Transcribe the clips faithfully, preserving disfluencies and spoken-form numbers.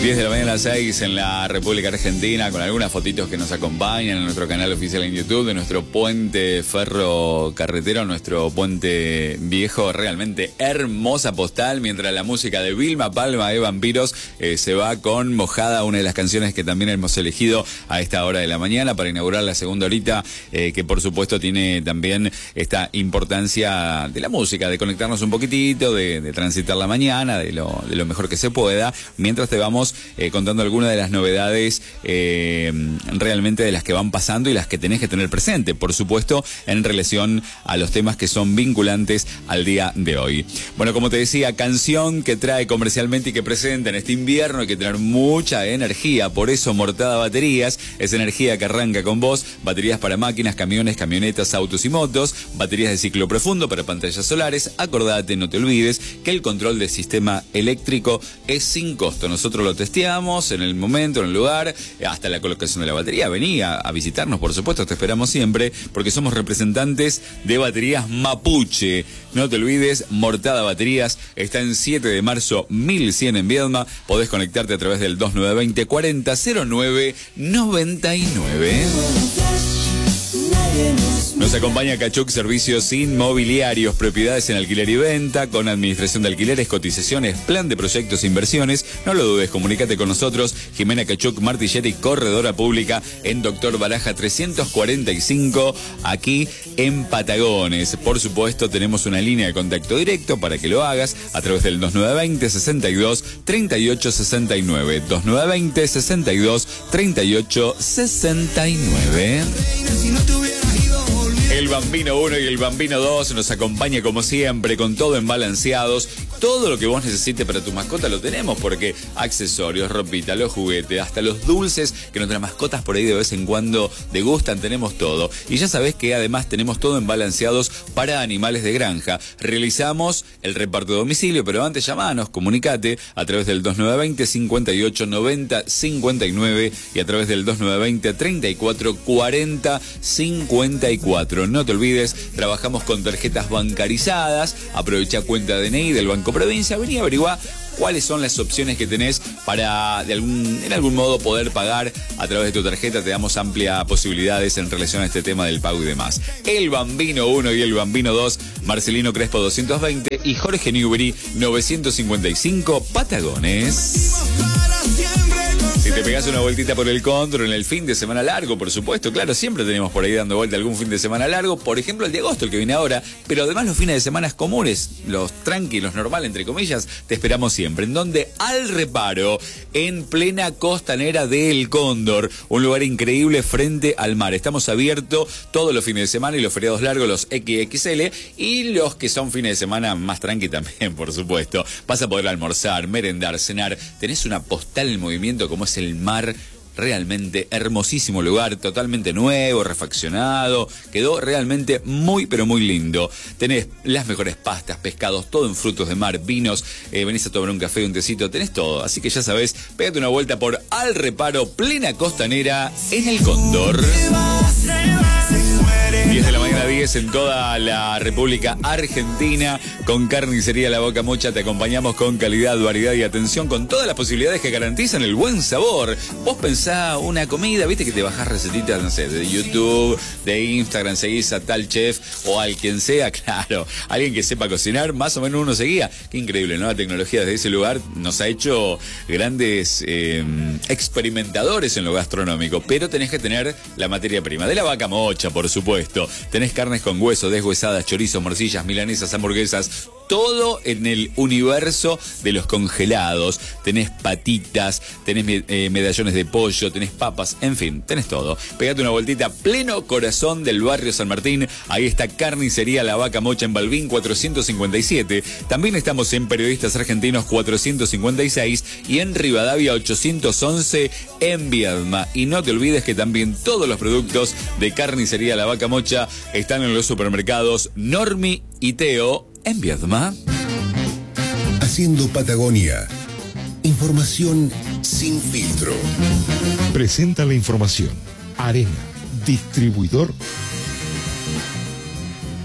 diez de la mañana a las seis en la República Argentina, con algunas fotitos que nos acompañan en nuestro canal oficial en YouTube de nuestro puente ferrocarretero, nuestro puente viejo, realmente hermosa postal, mientras la música de Vilma Palma de Vampiros eh, se va con Mojada, una de las canciones que también hemos elegido a esta hora de la mañana para inaugurar la segunda horita, eh, que por supuesto tiene también esta importancia de la música, de conectarnos un poquitito, de, de transitar la mañana, de lo, de lo mejor que se pueda, mientras te vamos eh, contando algunas de las novedades eh, realmente de las que van pasando y las que tenés que tener presente, por supuesto, en relación a los temas que son vinculantes al día de hoy. Bueno, como te decía, canción que trae comercialmente y que presenta en este invierno, hay que tener mucha energía, por eso Mortada Baterías es energía que arranca con vos, baterías para máquinas, camiones, camionetas, autos y motos, baterías de ciclo profundo para pantallas solares. Acordate, no te olvides que el control del sistema eléctrico es sin costo. Nosotros lo testeamos en el momento, en el lugar, hasta la colocación de la batería. Vení a, a visitarnos, por supuesto, te esperamos siempre, porque somos representantes de Baterías Mapuche. No te olvides, Mortada Baterías está en siete de marzo mil cien en Viedma. Podés conectarte a través del dos nueve dos cero, cuarenta cero nueve noventa y nueve. Nos acompaña Cachuc Servicios Inmobiliarios, propiedades en alquiler y venta, con administración de alquileres, cotizaciones, plan de proyectos e inversiones. No lo dudes, comunícate con nosotros. Jimena Cachuc Martilletti, corredora pública en Doctor Baraja trescientos cuarenta y cinco, aquí en Patagones. Por supuesto, tenemos una línea de contacto directo para que lo hagas a través del dos nueve dos cero, sesenta y dos, treinta y ocho sesenta y nueve. dos nueve dos cero, sesenta y dos, treinta y ocho sesenta y nueve. El Bambino uno y el Bambino dos nos acompaña como siempre, con todo en Balanceados. Todo lo que vos necesites para tu mascota lo tenemos, porque accesorios, ropita, los juguetes, hasta los dulces que nuestras mascotas por ahí de vez en cuando degustan, tenemos todo. Y ya sabés que además tenemos todo en Balanceados para animales de granja. Realizamos el reparto de domicilio, pero antes llamanos, comunicate a través del dos nueve dos cero, cincuenta y ocho noventa cincuenta y nueve y a través del dos nueve dos cero, treinta y cuatro cuarenta cincuenta y cuatro. No te olvides, trabajamos con tarjetas bancarizadas. Aprovecha cuenta D N I del Banco Provincia. Vení a averiguar cuáles son las opciones que tenés para de algún, en algún modo poder pagar a través de tu tarjeta. Te damos amplias posibilidades en relación a este tema del pago y demás. El Bambino uno y el Bambino dos, Marcelino Crespo doscientos veinte y Jorge Newbery novecientos cincuenta y cinco, Patagones. Si te pegás una vueltita por el Cóndor en el fin de semana largo, por supuesto, claro, siempre tenemos por ahí dando vuelta algún fin de semana largo, por ejemplo el de agosto, el que viene ahora, pero además los fines de semana comunes, los tranquilos, normal, entre comillas, te esperamos siempre. En donde Al Reparo, en plena costanera del Cóndor, un lugar increíble frente al mar. Estamos abiertos todos los fines de semana y los feriados largos, los equis equis ele, y los que son fines de semana más tranqui también, por supuesto. Vas a poder almorzar, merendar, cenar. Tenés una postal en movimiento como es el mar. Realmente hermosísimo lugar, totalmente nuevo, refaccionado, quedó realmente muy pero muy lindo. Tenés las mejores pastas, pescados, todo en frutos de mar, vinos, eh, venís a tomar un café, un tecito, tenés todo. Así que ya sabés, pégate una vuelta por Al Reparo, plena costanera en el Cóndor. diez de la mañana, diez en toda la República Argentina, con Carnicería La Vaca Mocha. Te acompañamos con calidad, variedad y atención, con todas las posibilidades que garantizan el buen sabor. Vos pensás una comida, viste que te bajás recetitas, no sé, de YouTube, de Instagram, seguís a tal chef o al quien sea, claro, alguien que sepa cocinar, más o menos uno seguía. Qué increíble, ¿no? La tecnología desde ese lugar nos ha hecho grandes eh, experimentadores en lo gastronómico, pero tenés que tener la materia prima de La Vaca Mocha, por supuesto. Tenés carnes con hueso, deshuesadas, chorizos, morcillas, milanesas, hamburguesas, todo en el universo de los congelados. Tenés patitas, tenés eh, medallones de pollo, tenés papas, en fin, tenés todo. Pegate una vueltita, pleno corazón del barrio San Martín. Ahí está Carnicería La Vaca Mocha en Balbín cuatrocientos cincuenta y siete. También estamos en Periodistas Argentinos cuatrocientos cincuenta y seis y en Rivadavia ochocientos once en Viedma. Y no te olvides que también todos los productos de Carnicería La Vaca Mocha están en los supermercados Normi y Teo en Viedma. Haciendo Patagonia. Información sin filtro. Presenta la información. Arena, distribuidor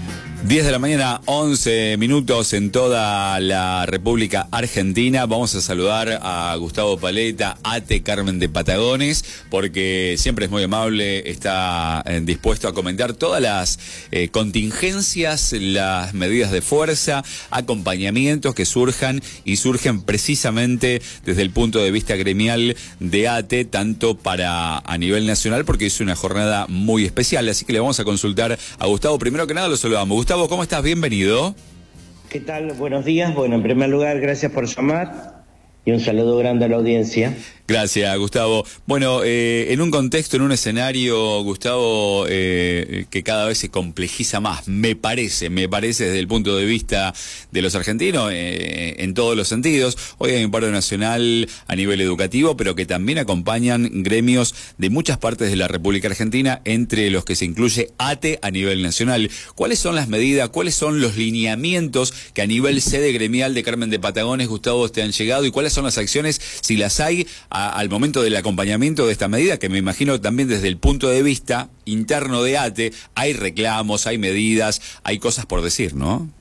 diez de la mañana, once minutos en toda la República Argentina. Vamos a saludar a Gustavo Paleta, A T E Carmen de Patagones, porque siempre es muy amable, está eh, dispuesto a comentar todas las eh, contingencias, las medidas de fuerza, acompañamientos que surjan y surgen precisamente desde el punto de vista gremial de A T E, tanto para a nivel nacional, porque es una jornada muy especial. Así que le vamos a consultar a Gustavo. Primero que nada lo saludamos. Gustavo, ¿cómo estás? Bienvenido. ¿Qué tal? Buenos días. Bueno, en primer lugar, gracias por llamar y un saludo grande a la audiencia. Gracias, Gustavo. Bueno, eh, en un contexto, en un escenario, Gustavo, eh, que cada vez se complejiza más, me parece, me parece desde el punto de vista de los argentinos, eh, en todos los sentidos. Hoy hay un paro nacional a nivel educativo, pero que también acompañan gremios de muchas partes de la República Argentina, entre los que se incluye A T E a nivel nacional. ¿Cuáles son las medidas, cuáles son los lineamientos que a nivel sede gremial de Carmen de Patagones, Gustavo, te han llegado, y cuáles son las acciones, si las hay, a al momento del acompañamiento de esta medida, que me imagino también desde el punto de vista interno de A T E, hay reclamos, hay medidas, hay cosas por decir, ¿no?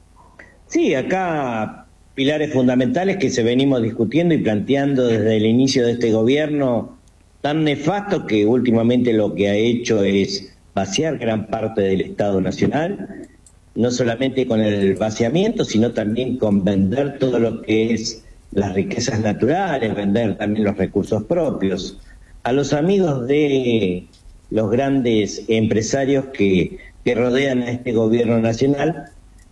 Sí, acá pilares fundamentales que se venimos discutiendo y planteando desde el inicio de este gobierno tan nefasto, que últimamente lo que ha hecho es vaciar gran parte del Estado Nacional, no solamente con el vaciamiento, sino también con vender todo lo que es las riquezas naturales, vender también los recursos propios. A los amigos de los grandes empresarios que, que rodean a este gobierno nacional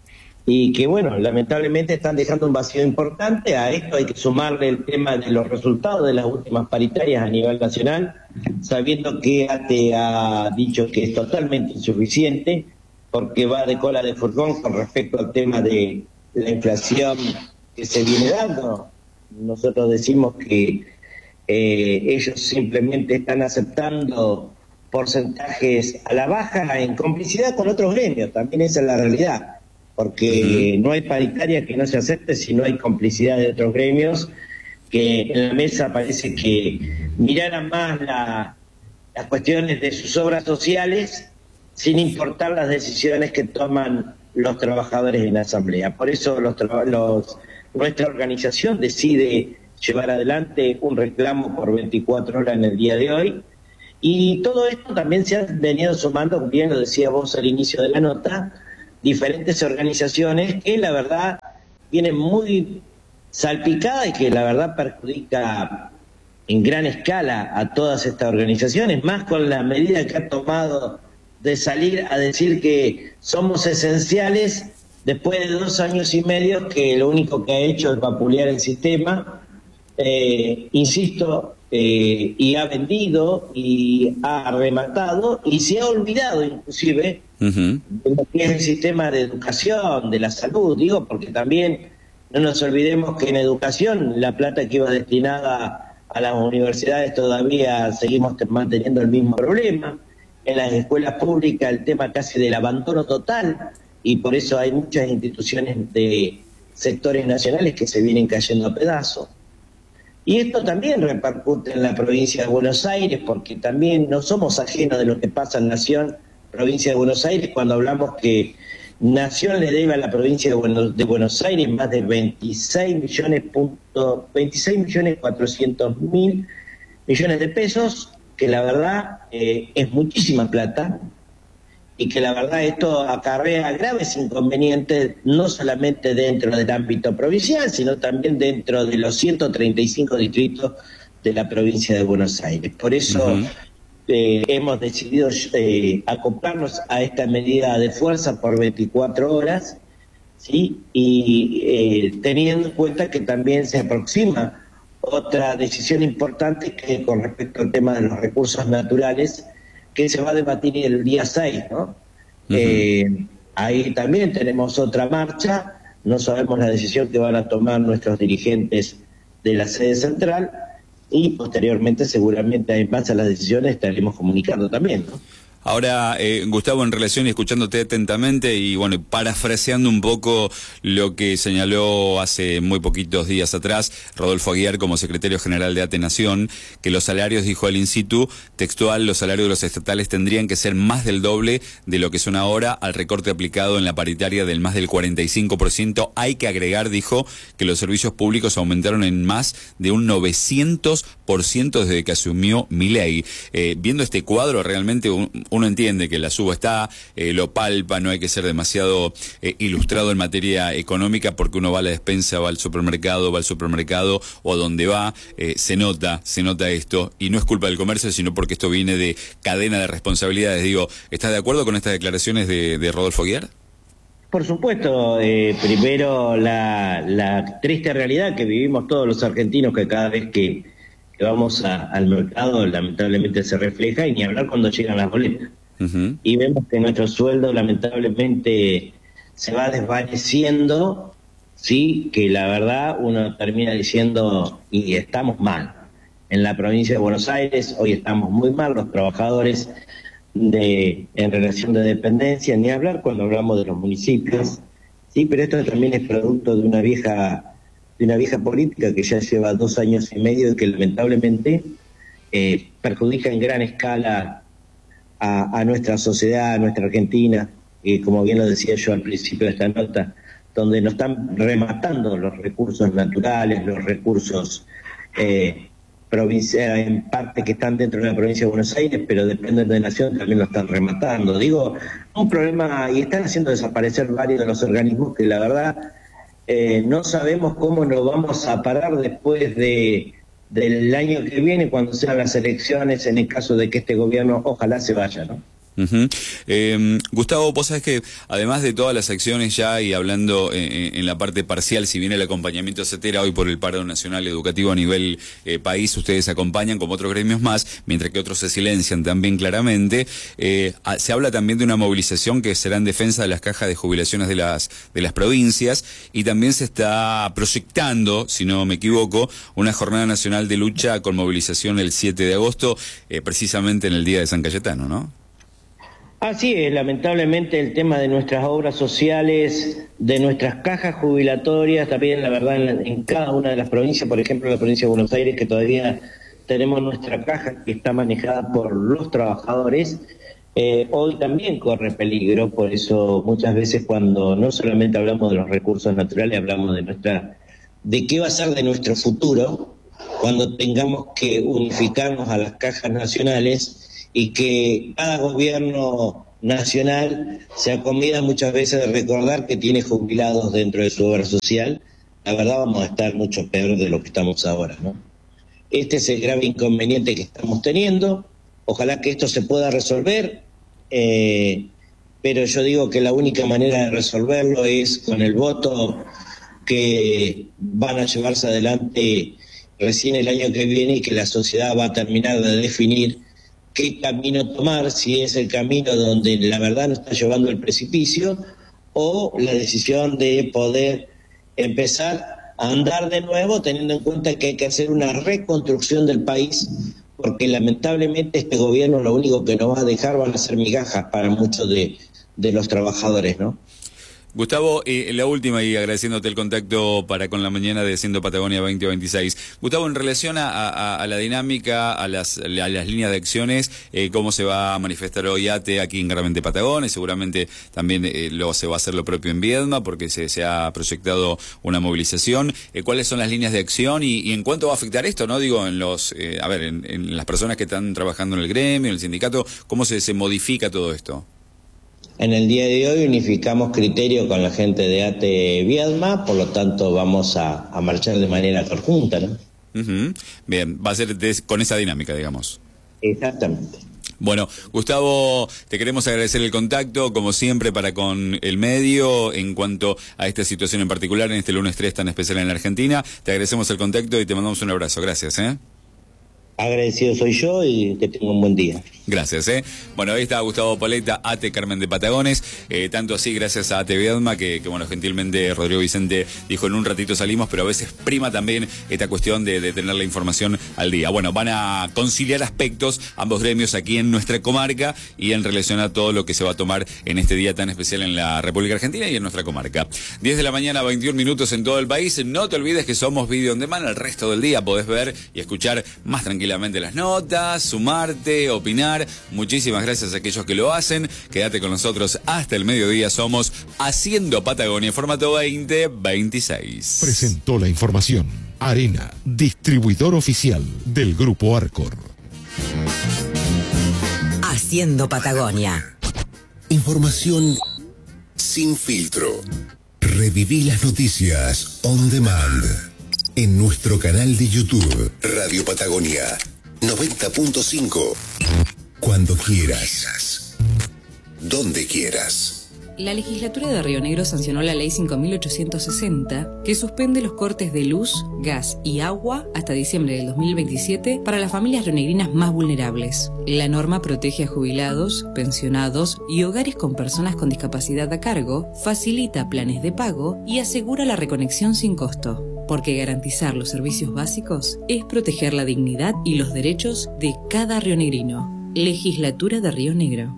y que, bueno, lamentablemente están dejando un vacío importante. A esto hay que sumarle el tema de los resultados de las últimas paritarias a nivel nacional, sabiendo que A T E ha dicho que es totalmente insuficiente porque va de cola de furgón con respecto al tema de la inflación que se viene dando. Nosotros decimos que eh, ellos simplemente están aceptando porcentajes a la baja en complicidad con otros gremios, también esa es la realidad, porque no hay paritaria que no se acepte si no hay complicidad de otros gremios, que en la mesa parece que miraran más la, las cuestiones de sus obras sociales sin importar las decisiones que toman los trabajadores en la asamblea. Por eso los, los nuestra organización decide llevar adelante un reclamo por veinticuatro horas en el día de hoy, y todo esto también se ha venido sumando, como bien lo decía vos al inicio de la nota, diferentes organizaciones que la verdad vienen muy salpicadas y que la verdad perjudica en gran escala a todas estas organizaciones, más con la medida que ha tomado de salir a decir que somos esenciales después de dos años y medio que lo único que ha hecho es vapulear el sistema, eh, insisto, eh, y ha vendido y ha rematado y se ha olvidado inclusive uh-huh. de lo que es el sistema de educación, de la salud, digo, porque también no nos olvidemos que en educación la plata que iba destinada a las universidades todavía seguimos manteniendo el mismo problema. En las escuelas públicas el tema casi del abandono total, y por eso hay muchas instituciones de sectores nacionales que se vienen cayendo a pedazos. Y esto también repercute en la provincia de Buenos Aires, porque también no somos ajenos de lo que pasa en Nación, provincia de Buenos Aires, cuando hablamos que Nación le debe a la provincia de Buenos, de Buenos Aires más de veintiséis millones, punto, veintiséis millones cuatrocientos mil millones de pesos, que la verdad eh, es muchísima plata, y que la verdad esto acarrea graves inconvenientes no solamente dentro del ámbito provincial, sino también dentro de los ciento treinta y cinco distritos de la provincia de Buenos Aires. Por eso uh-huh. eh, hemos decidido eh, acoplarnos a esta medida de fuerza por veinticuatro horas, ¿sí? Y eh, teniendo en cuenta que también se aproxima otra decisión importante que con respecto al tema de los recursos naturales, que se va a debatir el día seis, ¿no? Uh-huh. Eh, ahí también tenemos otra marcha, no sabemos la decisión que van a tomar nuestros dirigentes de la sede central, y posteriormente seguramente en base a las decisiones estaremos comunicando también, ¿no? Ahora, eh, Gustavo, en relación y escuchándote atentamente y bueno, parafraseando un poco lo que señaló hace muy poquitos días atrás Rodolfo Aguiar como secretario general de ATE Nación, que los salarios, dijo el in situ, textual, los salarios de los estatales tendrían que ser más del doble de lo que son ahora al recorte aplicado en la paritaria del más del cuarenta y cinco por ciento. Hay que agregar, dijo, que los servicios públicos aumentaron en más de un novecientos por ciento desde que asumió Milei. Eh, viendo este cuadro, realmente un, uno entiende que la suba está, eh, lo palpa, no hay que ser demasiado eh, ilustrado en materia económica porque uno va a la despensa, va al supermercado, va al supermercado o a donde va, eh, se nota, se nota esto, y no es culpa del comercio, sino porque esto viene de cadena de responsabilidades. Digo, ¿estás de acuerdo con estas declaraciones de, de Rodolfo Aguiar? Por supuesto, eh, primero la, la triste realidad que vivimos todos los argentinos, que cada vez que que vamos a, al mercado lamentablemente se refleja, y ni hablar cuando llegan las boletas. Uh-huh. Y vemos que nuestro sueldo lamentablemente se va desvaneciendo, sí, que la verdad uno termina diciendo, y estamos mal. En la provincia de Buenos Aires hoy estamos muy mal los trabajadores de en relación de dependencia, ni hablar cuando hablamos de los municipios, sí, pero esto también es producto de una vieja de una vieja política que ya lleva dos años y medio y que lamentablemente eh, perjudica en gran escala a, a nuestra sociedad, a nuestra Argentina, y como bien lo decía yo al principio de esta nota, donde nos están rematando los recursos naturales, los recursos eh, provinciales, en parte que están dentro de la provincia de Buenos Aires, pero dependen de Nación, también lo están rematando. Digo, un problema, y están haciendo desaparecer varios de los organismos que la verdad Eh, no sabemos cómo nos vamos a parar después de del año que viene, cuando sean las elecciones, en el caso de que este gobierno ojalá se vaya, ¿no? Uh-huh. eh, Gustavo, vos sabés que además de todas las acciones ya, y hablando eh, en la parte parcial, si bien el acompañamiento se tira hoy por el paro nacional educativo a nivel eh, país, ustedes acompañan como otros gremios más, mientras que otros se silencian también claramente, eh, se habla también de una movilización que será en defensa de las cajas de jubilaciones de las, de las provincias, y también se está proyectando, si no me equivoco, una jornada nacional de lucha con movilización el siete de agosto, eh, precisamente en el Día de San Cayetano, ¿no? Así es, lamentablemente el tema de nuestras obras sociales, de nuestras cajas jubilatorias, también la verdad en, en cada una de las provincias, por ejemplo en la provincia de Buenos Aires, que todavía tenemos nuestra caja que está manejada por los trabajadores, eh, hoy también corre peligro. Por eso muchas veces cuando no solamente hablamos de los recursos naturales, hablamos de nuestra, de qué va a ser de nuestro futuro cuando tengamos que unificarnos a las cajas nacionales, y que cada gobierno nacional se acomida muchas veces de recordar que tiene jubilados dentro de su obra social. La verdad vamos a estar mucho peor de lo que estamos ahora, ¿no? Este es el grave inconveniente que estamos teniendo. Ojalá que esto se pueda resolver, eh, pero yo digo que la única manera de resolverlo es con el voto que van a llevarse adelante recién el año que viene, y que la sociedad va a terminar de definir qué camino tomar, si es el camino donde la verdad nos está llevando al precipicio, o la decisión de poder empezar a andar de nuevo, teniendo en cuenta que hay que hacer una reconstrucción del país, porque lamentablemente este gobierno lo único que nos va a dejar van a ser migajas para muchos de, de los trabajadores, ¿no? Gustavo, eh, la última, y agradeciéndote el contacto para con la mañana de Siendo Patagonia veinte veintiséis. Gustavo, en relación a, a, a la dinámica, a las, a las líneas de acciones, eh, ¿cómo se va a manifestar hoy ATE aquí en Garamente Patagonia? Seguramente también eh, lo, se va a hacer lo propio en Viedma, porque se, se ha proyectado una movilización. Eh, ¿Cuáles son las líneas de acción y, y en cuánto va a afectar esto, no? Digo, en los, eh, a ver, en, en las personas que están trabajando en el gremio, en el sindicato, ¿cómo se, se modifica todo esto? En el día de hoy unificamos criterio con la gente de ATE Viedma, por lo tanto vamos a, a marchar de manera conjunta, ¿no? Uh-huh. Bien, va a ser de, con esa dinámica, digamos. Exactamente. Bueno, Gustavo, te queremos agradecer el contacto, como siempre, para con el medio, en cuanto a esta situación en particular, en este lunes tres tan especial en la Argentina. Te agradecemos el contacto y te mandamos un abrazo. Gracias, ¿eh? agradecido soy yo y que tenga un buen día. Gracias, ¿eh? Bueno, ahí está Gustavo Poleta, A T E Carmen de Patagones, eh, tanto así gracias a A T E Viedma, que, que bueno, gentilmente Rodrigo Vicente dijo en un ratito salimos, pero a veces prima también esta cuestión de, de tener la información al día. Bueno, van a conciliar aspectos ambos gremios aquí en nuestra comarca y en relación a todo lo que se va a tomar en este día tan especial en la República Argentina y en nuestra comarca. diez de la mañana, veintiún minutos en todo el país. No te olvides que somos Video on Demand, el resto del día podés ver y escuchar más tranquilamente las notas, sumarte, opinar. Muchísimas gracias a aquellos que lo hacen. Quédate con nosotros hasta el mediodía. Somos Haciendo Patagonia, formato veinte veintiséis. Presentó la información Arena, distribuidor oficial del Grupo Arcor. Haciendo Patagonia. Información sin filtro. Reviví las noticias on demand en nuestro canal de YouTube Radio Patagonia noventa punto cinco. Cuando quieras, donde quieras. La legislatura de Río Negro sancionó la ley cinco mil ochocientos sesenta, que suspende los cortes de luz, gas y agua hasta diciembre del dos mil veintisiete para las familias rionegrinas más vulnerables. La norma protege a jubilados, pensionados y hogares con personas con discapacidad a cargo, facilita planes de pago y asegura la reconexión sin costo. Porque garantizar los servicios básicos es proteger la dignidad y los derechos de cada rionegrino. Legislatura de Río Negro.